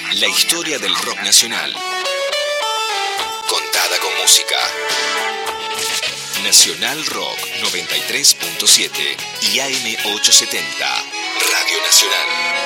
La historia del rock nacional, contada con música. Nacional Rock 93.7 y AM 870, Radio Nacional.